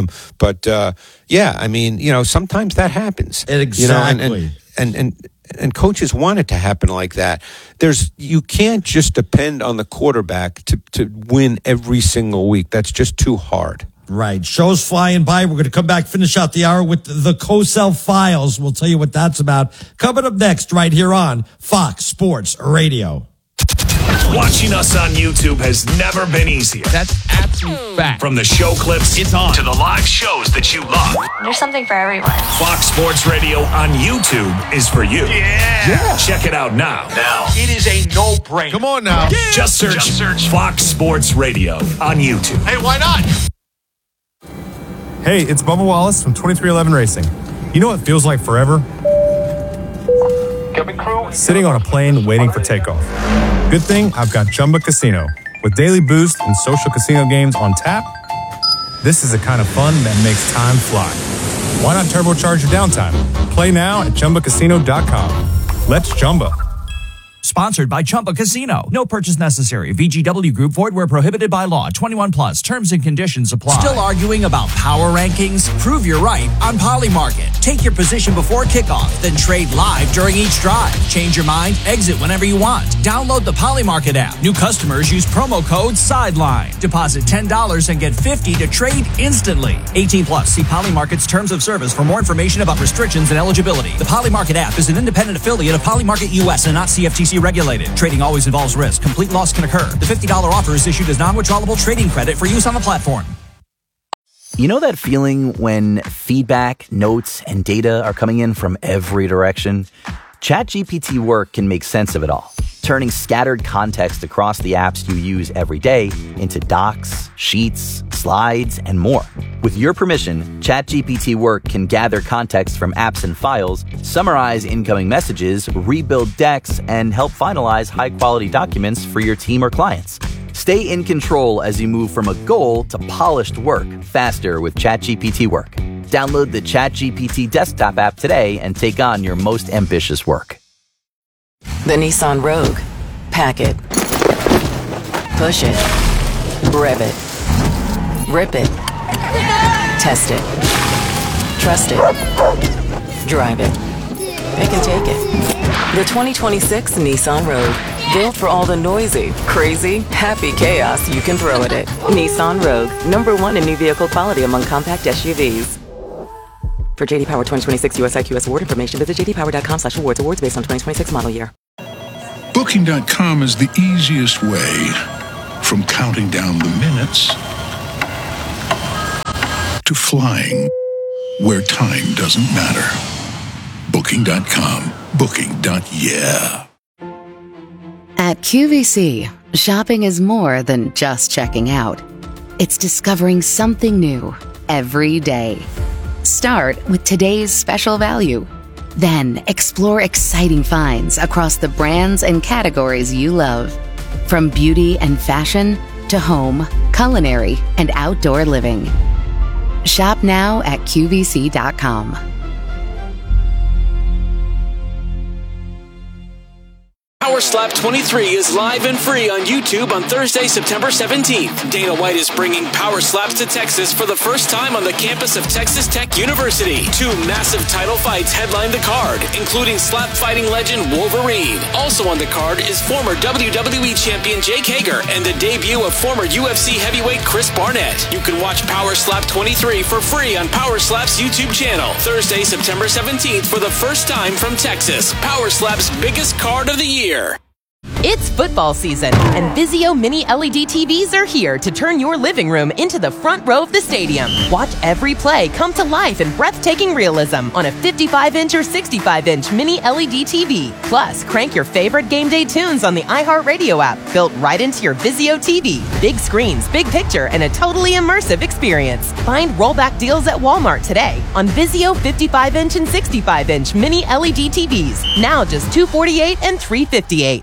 Sometimes that happens. Exactly. And coaches want it to happen like that. You can't just depend on the quarterback to win every single week. That's just too hard. Right. Show's flying by. We're going to come back, finish out the hour with the Cosell Files. We'll tell you what that's about. Coming up next, right here on Fox Sports Radio. Watching us on YouTube has never been easier. That's absolute fact. From the show clips it's on to the live shows that you love. There's something for everyone. Fox Sports Radio on YouTube is for you. Yeah. Check it out now. It is a no-brainer. Come on now. Yeah. Just search Fox Sports Radio on YouTube. Hey, why not? Hey, it's Bubba Wallace from 2311 Racing. You know what feels like forever? Sitting on a plane waiting for takeoff. Good thing I've got Chumba Casino. With daily boost and social casino games on tap, this is the kind of fun that makes time fly. Why not turbocharge your downtime? Play now at ChumbaCasino.com. Let's Chumba. Sponsored by Chumba Casino. No purchase necessary. VGW Group. Void where prohibited by law. 21 plus. Terms and conditions apply. Still arguing about power rankings? Prove you're right on Polymarket. Take your position before kickoff, then trade live during each drive. Change your mind. Exit whenever you want. Download the Polymarket app. New customers use promo code SIDELINE. Deposit $10 and get $50 to trade instantly. 18 plus. See Polymarket's terms of service for more information about restrictions and eligibility. The Polymarket app is an independent affiliate of Polymarket US and not CFTC regulated. Trading always involves risk. Complete loss can occur. The $50 offer is issued as non-withdrawable trading credit for use on the platform. You know that feeling when feedback, notes, and data are coming in from every direction? ChatGPT Work can make sense of it all, turning scattered context across the apps you use every day into docs, sheets, slides, and more. With your permission, ChatGPT Work can gather context from apps and files, summarize incoming messages, rebuild decks, and help finalize high-quality documents for your team or clients. Stay in control as you move from a goal to polished work faster with ChatGPT Work. Download the ChatGPT desktop app today and take on your most ambitious work. The Nissan Rogue. Pack it. Push it. Rev it. Rip it. Test it. Trust it. Drive it. Pick and take it. The 2026 Nissan Rogue. Built for all the noisy, crazy, happy chaos you can throw at it. Nissan Rogue, #1 in new vehicle quality among compact SUVs. For JD Power 2026 US IQS award information, visit jdpower.com/awards. Awards based on 2026 model year. Booking.com is the easiest way from counting down the minutes to flying where time doesn't matter. Booking.com. Booking.yeah. At QVC, shopping is more than just checking out. It's discovering something new every day. Start with today's special value. Then explore exciting finds across the brands and categories you love. From beauty and fashion to home, culinary, and outdoor living. Shop now at QVC.com. Power Slap 23 is live and free on YouTube on Thursday, September 17th. Dana White is bringing Power Slaps to Texas for the first time on the campus of Texas Tech University. 2 massive title fights headline the card, including slap fighting legend Wolverine. Also on the card is former WWE champion Jake Hager and the debut of former UFC heavyweight Chris Barnett. You can watch Power Slap 23 for free on Power Slap's YouTube channel. Thursday, September 17th for the first time from Texas. Power Slap's biggest card of the year. It's football season, and Vizio Mini LED TVs are here to turn your living room into the front row of the stadium. Watch every play come to life in breathtaking realism on a 55-inch or 65-inch Mini LED TV. Plus, crank your favorite game day tunes on the iHeartRadio app, built right into your Vizio TV. Big screens, big picture, and a totally immersive experience. Find rollback deals at Walmart today on Vizio 55-inch and 65-inch Mini LED TVs. Now just $248 and $358.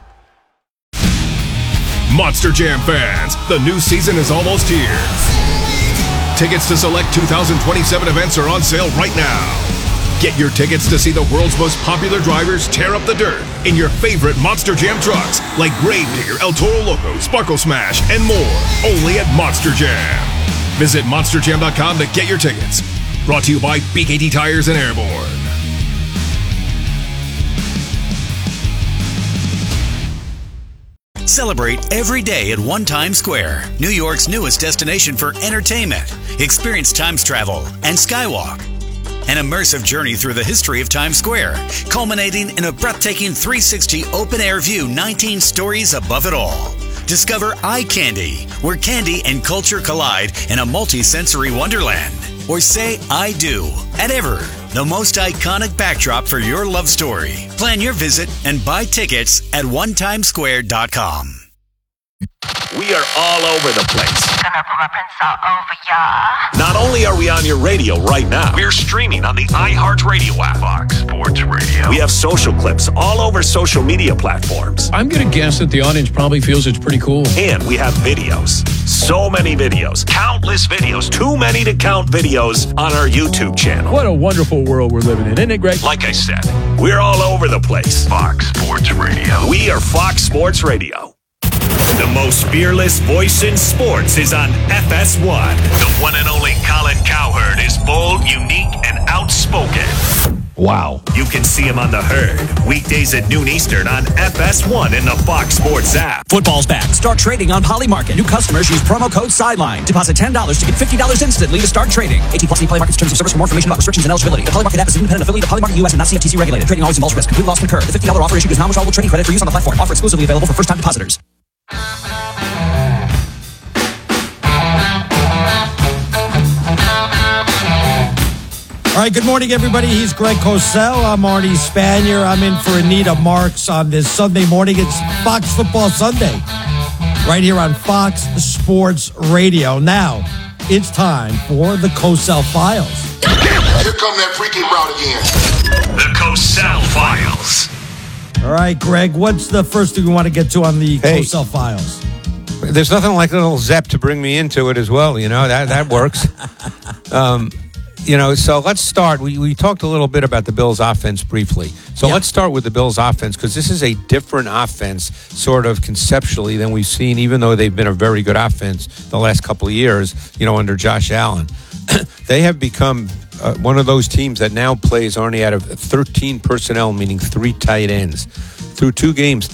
Monster Jam fans, the new season is almost here. Tickets to select 2027 events are on sale right now. Get your tickets to see the world's most popular drivers tear up the dirt in your favorite Monster Jam trucks like Gravedigger, El Toro Loco, Sparkle Smash, and more. Only at Monster Jam. Visit monsterjam.com to get your tickets. Brought to you by BKT Tires and Airborne. Celebrate every day at One Times Square, New York's newest destination for entertainment. Experience Times travel and Skywalk. An immersive journey through the history of Times Square, culminating in a breathtaking 360 open-air view 19 stories above it all. Discover Eye Candy, where candy and culture collide in a multi-sensory wonderland. Or say I do at Ever, the most iconic backdrop for your love story. Plan your visit and buy tickets at onetimesquare.com. We are all over the place. Gonna put my prints all over ya. Not only are we on your radio right now, we're streaming on the iHeartRadio app. Fox Sports Radio. We have social clips all over social media platforms. I'm going to guess that the audience probably feels it's pretty cool. And we have videos. So many videos. Countless videos. Too many to count videos on our YouTube channel. What a wonderful world we're living in, isn't it, Greg? Like I said, we're all over the place. Fox Sports Radio. We are Fox Sports Radio. The most fearless voice in sports is on FS1. The one and only Colin Cowherd is bold, unique, and outspoken. Wow. You can see him on The Herd, weekdays at noon Eastern on FS1 in the Fox Sports app. Football's back. Start trading on Polymarket. New customers use promo code SIDELINE. Deposit $10 to get $50 instantly to start trading. 18+ Polymarket's terms of service. For more information about restrictions and eligibility. The Polymarket app is an independent affiliate of Polymarket US and not CFTC regulated. Trading always involves risk. Complete loss concurred. The $50 offer issued is non-withdrawable trading credit for use on the platform. Offer exclusively available for first-time depositors. All right, good morning, everybody. He's Greg Cosell. I'm Arnie Spanier. I'm in for Anita Marks on this Sunday morning. It's Fox Football Sunday, right here on Fox Sports Radio. Now, it's time for the Cosell Files. Here come that freaking route again. The Cosell Files. All right, Greg, what's the first thing we want to get to on the Cosell Files? There's nothing like a little Zepp to bring me into it as well. You know, that works. So let's start. We talked a little bit about the Bills' offense briefly. So let's start with the Bills' offense, because this is a different offense sort of conceptually than we've seen, even though they've been a very good offense the last couple of years, under Josh Allen. They have become one of those teams that now plays only out of 13 personnel, meaning 3 tight ends. through 2 games,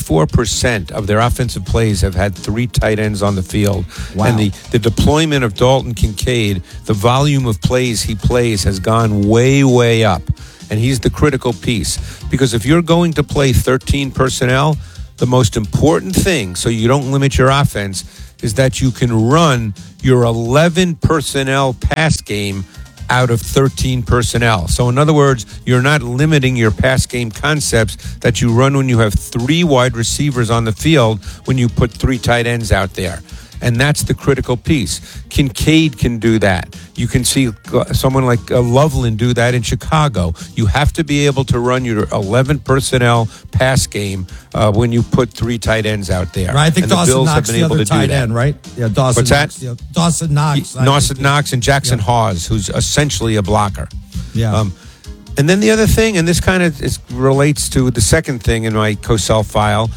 34% of their offensive plays have had 3 tight ends on the field. Wow. And the deployment of Dalton Kincaid, the volume of plays he plays has gone way, way up. And he's the critical piece. Because if you're going to play 13 personnel, the most important thing, so you don't limit your offense, is that you can run your 11 personnel pass game out of 13 personnel. So in other words, you're not limiting your pass game concepts that you run when you have 3 wide receivers on the field when you put 3 tight ends out there. And that's the critical piece. Kincaid can do that. You can see someone like Loveland do that in Chicago. You have to be able to run your 11 personnel pass game when you put 3 tight ends out there. Right, I think and Dawson the Bills Knox have been the able other to do tight that. end, right? Yeah, Dawson. What's Knox, that? yeah. Dawson Knox. Dawson Knox and Jackson Hawes, who's essentially a blocker. Yeah. And then the other thing, and this kind of relates to the second thing in my Cosell file,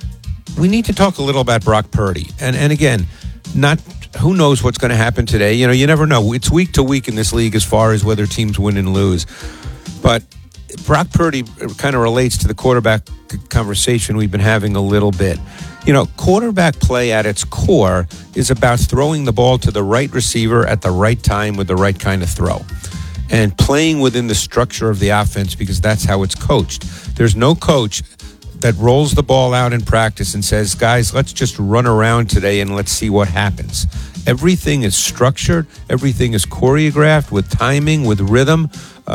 we need to talk a little about Brock Purdy. And again, not who knows what's going to happen today. You know, you never know. It's week to week in this league as far as whether teams win and lose. But Brock Purdy kind of relates to the quarterback conversation we've been having a little bit. You know, quarterback play at its core is about throwing the ball to the right receiver at the right time with the right kind of throw. And playing within the structure of the offense, because that's how it's coached. There's no coach that rolls the ball out in practice and says, guys, let's just run around today and let's see what happens. Everything is structured. Everything is choreographed with timing, with rhythm.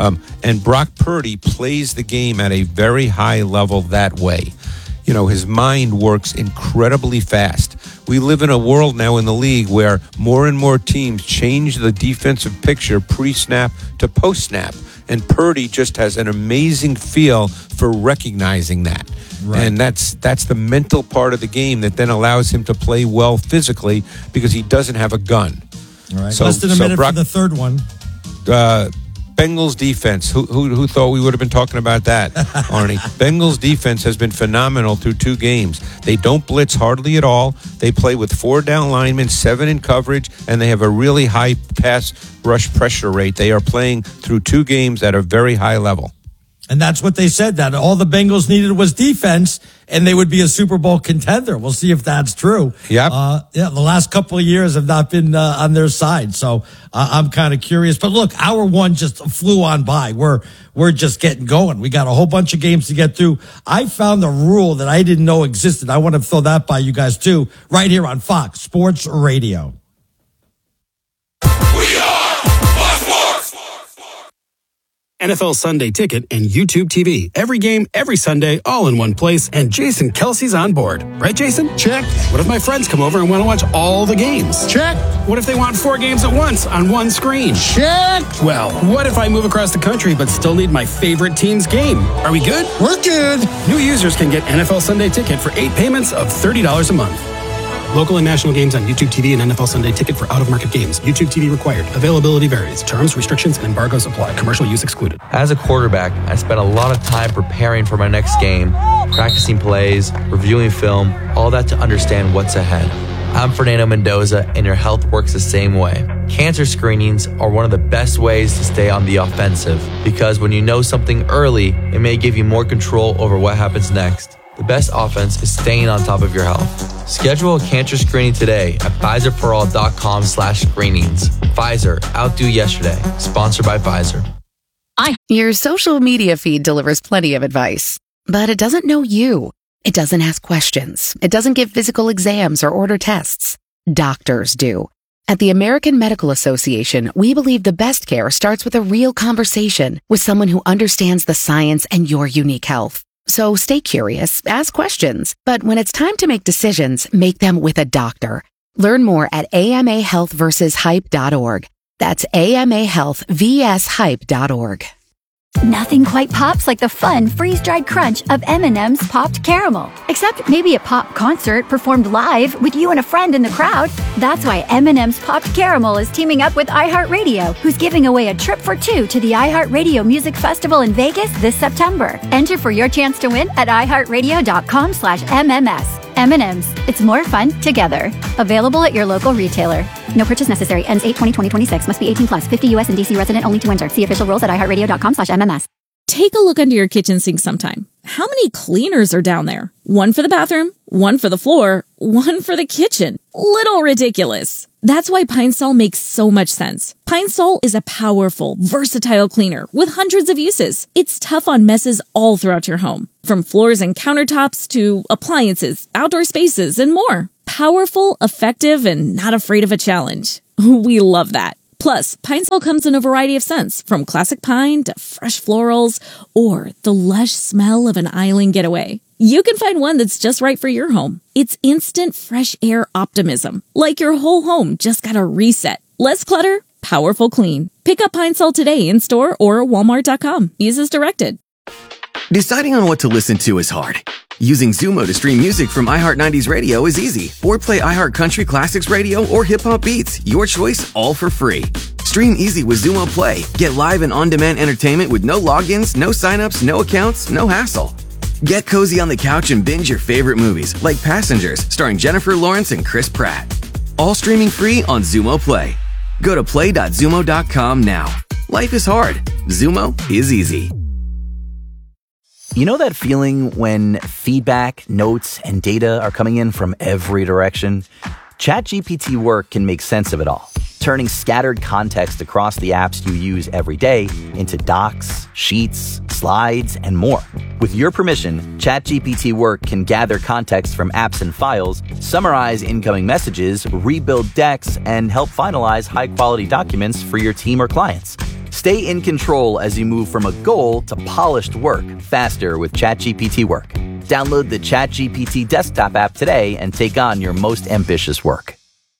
And Brock Purdy plays the game at a very high level that way. You know, his mind works incredibly fast. We live in a world now in the league where more and more teams change the defensive picture pre-snap to post-snap. And Purdy just has an amazing feel for recognizing that. Right. And that's the mental part of the game that then allows him to play well physically because he doesn't have a gun. All right. Less than a minute for the third one. Bengals defense. Who thought we would have been talking about that, Arnie? Bengals defense has been phenomenal through 2 games. They don't blitz hardly at all. They play with 4 down linemen, 7 in coverage, and they have a really high pass rush pressure rate. They are playing through 2 games at a very high level. And that's what they said, that all the Bengals needed was defense, and they would be a Super Bowl contender. We'll see if that's true. Yep. The last couple of years have not been on their side, so I'm kind of curious. But look, hour 1 just flew on by. We're just getting going. We got a whole bunch of games to get through. I found a rule that I didn't know existed. I want to throw that by you guys, too, right here on Fox Sports Radio. NFL Sunday Ticket and YouTube TV. Every game, every Sunday, all in one place, and Jason Kelsey's on board. Right, Jason? Check. What if my friends come over and want to watch all the games? Check. What if they want 4 games at once on one screen? Check. Well, what if I move across the country but still need my favorite team's game? Are we good? We're good. New users can get NFL Sunday Ticket for 8 payments of $30 a month. Local and national games on YouTube TV and NFL Sunday Ticket for out-of-market games. YouTube TV required. Availability varies. Terms, restrictions, and embargoes apply. Commercial use excluded. As a quarterback, I spent a lot of time preparing for my next game, practicing plays, reviewing film, all that to understand what's ahead. I'm Fernando Mendoza, and your health works the same way. Cancer screenings are one of the best ways to stay on the offensive, because when you know something early, it may give you more control over what happens next. The best offense is staying on top of your health. Schedule a cancer screening today at Pfizerforall.com/screenings. Pfizer, outdo yesterday. Sponsored by Pfizer. Your social media feed delivers plenty of advice, but it doesn't know you. It doesn't ask questions. It doesn't give physical exams or order tests. Doctors do. At the American Medical Association, we believe the best care starts with a real conversation with someone who understands the science and your unique health. So stay curious, ask questions, but when it's time to make decisions, make them with a doctor. Learn more at amahealthversushype.org. That's amahealthvshype.org. Nothing quite pops like the fun freeze-dried crunch of M&M's Popped Caramel. Except maybe a pop concert performed live with you and a friend in the crowd. That's why M&M's Popped Caramel is teaming up with iHeartRadio, who's giving away a trip for 2 to the iHeartRadio Music Festival in Vegas this September. Enter for your chance to win at iHeartRadio.com/MMS. M&M's. It's more fun together. Available at your local retailer. No purchase necessary. Ends 8/20/2026. Must be 18 plus. 50 U.S. and D.C. resident only to enter. See official rules at iHeartRadio.com/MMS. Take a look under your kitchen sink sometime. How many cleaners are down there? One for the bathroom, one for the floor, one for the kitchen. Little ridiculous. That's why Pine Sol makes so much sense. Pine Sol is a powerful, versatile cleaner with hundreds of uses. It's tough on messes all throughout your home, from floors and countertops to appliances, outdoor spaces, and more. Powerful, effective, and not afraid of a challenge. We love that. Plus, Pine Sol comes in a variety of scents, from classic pine to fresh florals, or the lush smell of an island getaway. You can find one that's just right for your home. It's instant fresh air optimism, like your whole home just got a reset. Less clutter, powerful clean. Pick up Pine Sol today in store or walmart.com. Use as directed. Deciding on what to listen to is hard. Using Zumo to stream music from iHeart 90s Radio is easy. Or play iHeart Country Classics Radio or Hip Hop Beats. Your choice, all for free. Stream easy with Zumo Play. Get live and on-demand entertainment with no logins, no signups, no accounts, no hassle. Get cozy on the couch and binge your favorite movies, like Passengers, starring Jennifer Lawrence and Chris Pratt. All streaming free on Zumo Play. Go to play.zumo.com now. Life is hard. Zumo is easy. You know that feeling when feedback, notes, and data are coming in from every direction? ChatGPT Work can make sense of it all, turning scattered context across the apps you use every day into docs, sheets, slides, and more. With your permission, ChatGPT Work can gather context from apps and files, summarize incoming messages, rebuild decks, and help finalize high-quality documents for your team or clients. Stay in control as you move from a goal to polished work faster with ChatGPT Work. Download the ChatGPT desktop app today and take on your most ambitious work.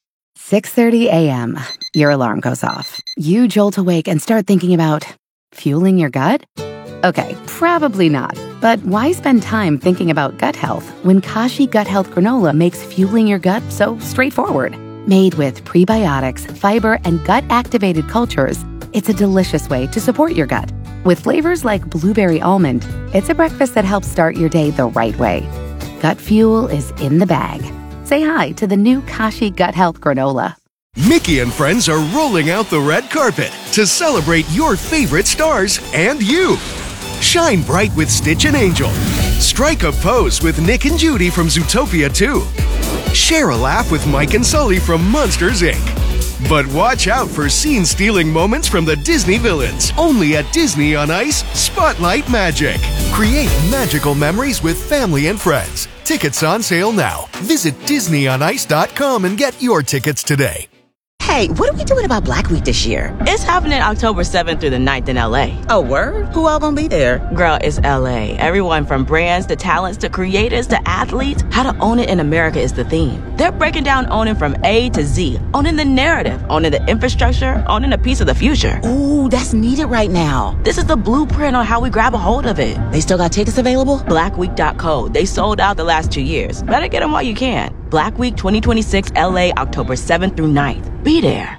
6:30 a.m. Your alarm goes off. You jolt awake and start thinking about fueling your gut? Okay, probably not. But why spend time thinking about gut health when Kashi Gut Health Granola makes fueling your gut so straightforward? Made with prebiotics, fiber, and gut-activated cultures, it's a delicious way to support your gut. With flavors like blueberry almond, it's a breakfast that helps start your day the right way. Gut fuel is in the bag. Say hi to the new Kashi Gut Health Granola. Mickey and friends are rolling out the red carpet to celebrate your favorite stars and you. Shine bright with Stitch and Angel. Strike a pose with Nick and Judy from Zootopia 2. Share a laugh with Mike and Sully from Monsters, Inc. But watch out for scene-stealing moments from the Disney villains. Only at Disney on Ice, Spotlight Magic. Create magical memories with family and friends. Tickets on sale now. Visit DisneyOnIce.com and get your tickets today. Hey, what are we doing about Black Week this year? It's happening October 7th through the 9th in LA. Oh, word? Who all gonna be there? Girl, it's LA. Everyone from brands to talents to creators to athletes. How to own it in America is the theme. They're breaking down owning from A to Z. Owning the narrative, owning the infrastructure, owning a piece of the future. Ooh, that's needed right now. This is the blueprint on how we grab a hold of it. They still got tickets available? Blackweek.co. They sold out the last 2 years. Better get them while you can. Black Week 2026 LA, October 7th through 9th. Be there.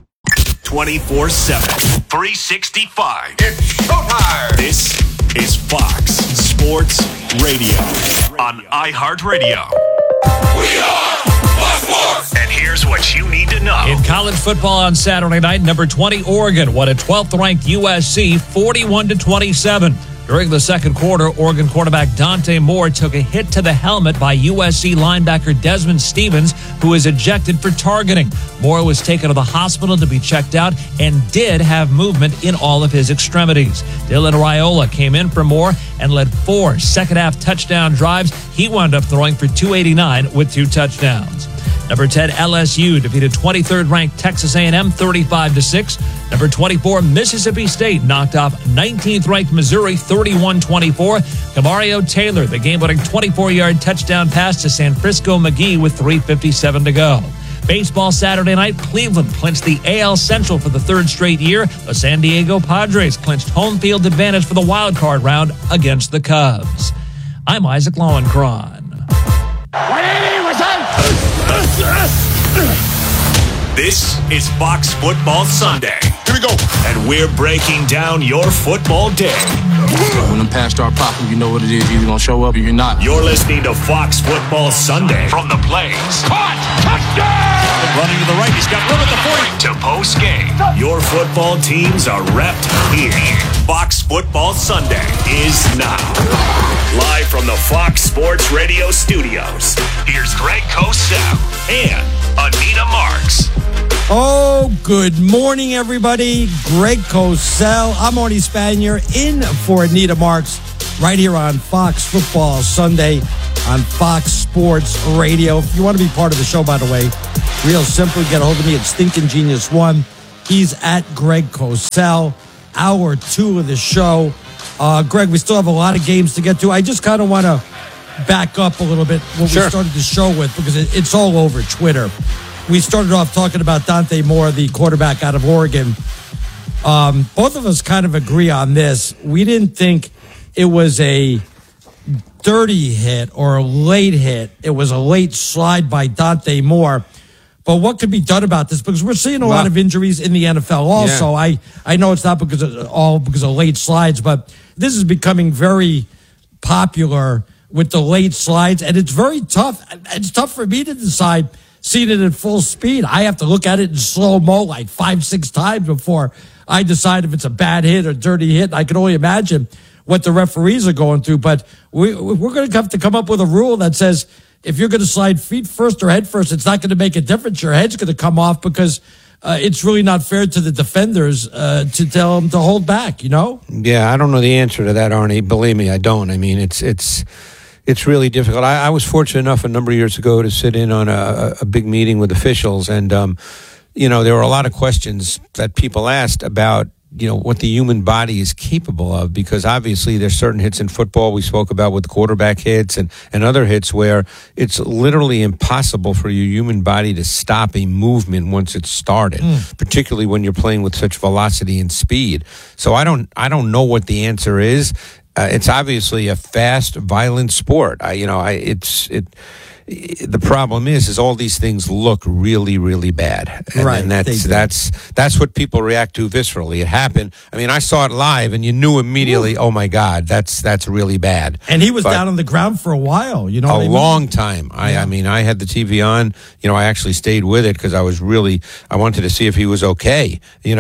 24/7, 365. It's showtime. This is Fox Sports Radio on iHeartRadio. We are Fox Sports. And here's what you need to know. In college football on Saturday night, number 20 Oregon won a 12th-ranked USC 41-27. During the second quarter, Oregon quarterback Dante Moore took a hit to the helmet by USC linebacker Desmond Stevens, who was ejected for targeting. Moore was taken to the hospital to be checked out and did have movement in all of his extremities. Dylan Raiola came in for Moore and led 4 second-half touchdown drives. He wound up throwing for 289 with 2 touchdowns. Number 10, LSU defeated 23rd-ranked Texas A&M 35-6. Number 24, Mississippi State knocked off 19th-ranked Missouri 31-24. Camario Taylor, the game-winning 24-yard touchdown pass to San Francisco McGee with 3:57 to go. Baseball Saturday night, Cleveland clinched the AL Central for the 3rd straight year. The San Diego Padres clinched home field advantage for the wild card round against the Cubs. I'm Isaac Lowenkron. This is Fox Football Sunday. Here we go. And we're breaking down your football day. When them pass start popping, you know what it is. You're either going to show up or you're not. You're listening to Fox Football Sunday from the Plains. Caught! Touchdown! Running to the right. He's got room at the 40. To post game. Your football teams are repped here. Fox Football Sunday is now. Live from the Fox Sports Radio studios. Here's Greg Cosell and Anita Marks. Oh, good morning, everybody. Greg Cosell. I'm Arnie Spanier in for Anita Marks right here on Fox Football Sunday on Fox Sports Radio. If you want to be part of the show, by the way, real simple, get a hold of me at Stinkin' Genius 1. He's at Greg Cosell. Hour 2 of the show. Greg, we still have a lot of games to get to. I just kind of want to back up a little bit what we started the show with because it's all over Twitter. We started off talking about Dante Moore, the quarterback out of Oregon. Both of us kind of agree on this. We didn't think it was a dirty hit or a late hit. It was a late slide by Dante Moore. But what could be done about this? Because we're seeing a lot of injuries in the NFL also. Yeah. I know it's not because of late slides, but this is becoming very popular with the late slides, and it's very tough. It's tough for me to decide seeing it at full speed. I have to look at it in slow-mo like 5-6 times before I decide if it's a bad hit or dirty hit. I can only imagine what the referees are going through, but we're going to have to come up with a rule that says if you're going to slide feet first or head first, it's not going to make a difference. Your head's going to come off because it's really not fair to the defenders to tell them to hold back, you know? Yeah, I don't know the answer to that, Arnie. Believe me, I don't. I mean, it's really difficult. I was fortunate enough a number of years ago to sit in on a big meeting with officials, and, there were a lot of questions that people asked about, what the human body is capable of, because obviously there's certain hits in football we spoke about with quarterback hits and other hits where it's literally impossible for your human body to stop a movement once it's started, particularly when you're playing with such velocity and speed. So I don't know what the answer is. It's obviously a fast, violent sport. The problem is all these things look really, really bad. And that's what people react to viscerally. It happened. I mean, I saw it live and you knew immediately, oh my God, that's really bad. And he was down on the ground for a while, a long time. I mean, I had the TV on, I actually stayed with it because I wanted to see if he was okay,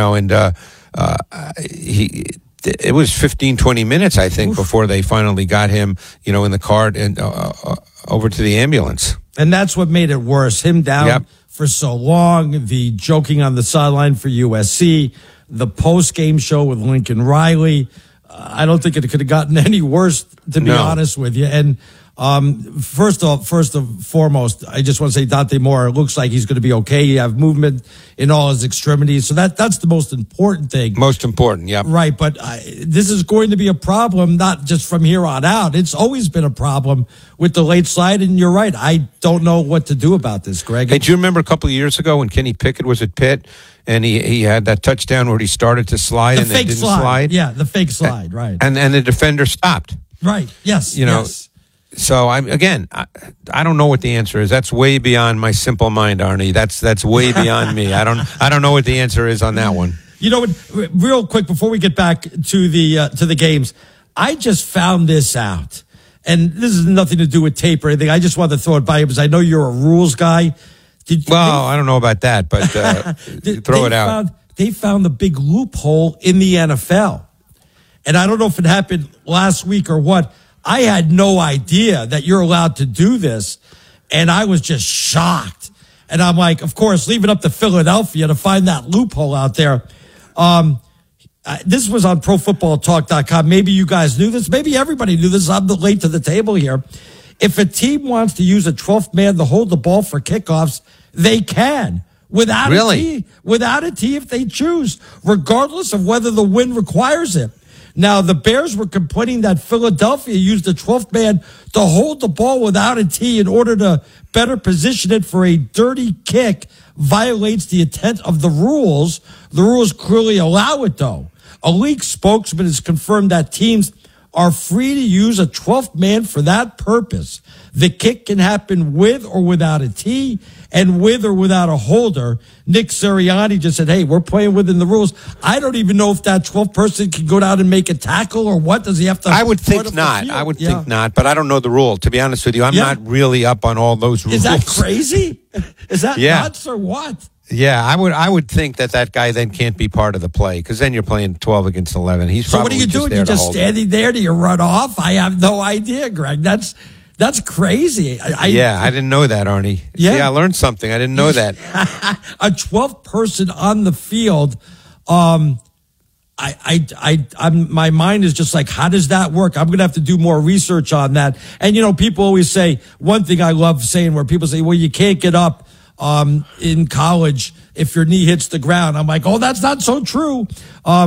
it was 15, 20 minutes, I think, before they finally got him, in the cart and over to the ambulance. And that's what made it worse. Him down for so long, the joking on the sideline for USC, the post-game show with Lincoln Riley. I don't think it could have gotten any worse, to be honest with you. And first and foremost, I just want to say Dante Moore looks like he's going to be okay. You have movement in all his extremities. So that's the most important thing. Most important, yeah. Right, but this is going to be a problem, not just from here on out. It's always been a problem with the late slide, and you're right. I don't know what to do about this, Greg. Hey, do you remember a couple of years ago when Kenny Pickett was at Pitt, and he had that touchdown where he started to slide and then didn't slide? Yeah, the fake slide, right. And the defender stopped. Right, yes, yes. So I don't know what the answer is. That's way beyond my simple mind, Arnie. That's way beyond me. I don't know what the answer is on that one. You know what? Real quick before we get back to the games, I just found this out, and this has nothing to do with tape or anything. I just wanted to throw it by you because I know you're a rules guy. I don't know about that, but throw it out. They found the big loophole in the NFL, and I don't know if it happened last week or what. I had no idea that you're allowed to do this, and I was just shocked. And I'm like, of course, leave it up to Philadelphia to find that loophole out there. This was on ProFootballTalk.com. Maybe you guys knew this. Maybe everybody knew this. I'm late to the table here. If a team wants to use a 12th man to hold the ball for kickoffs, they can. Without a tee if they choose, regardless of whether the win requires it. Now, the Bears were complaining that Philadelphia used the 12th man to hold the ball without a tee in order to better position it for a dirty kick, violates the intent of the rules. The rules clearly allow it, though. A league spokesman has confirmed that teams are free to use a 12th man for that purpose. The kick can happen with or without a tee, and with or without a holder, Nick Sirianni just said, hey, we're playing within the rules. I don't even know if that 12th person can go down and make a tackle or what. Does he have to? I would think not. I would think not, but I don't know the rule. To be honest with you, I'm not really up on all those rules. Is that crazy? Is that nuts or what? Yeah, I would think that guy then can't be part of the play because then you're playing 12 against 11. He's so probably what are you doing? You're just standing there? Do you run off? I have no idea, Greg. That's crazy. I didn't know that, Arnie. Yeah. See, I learned something. I didn't know that. A 12th person on the field. I'm my mind is just like, how does that work? I'm going to have to do more research on that. And, people always say, one thing I love saying where people say, well, you can't get up in college if your knee hits the ground. I'm like, oh, that's not so true.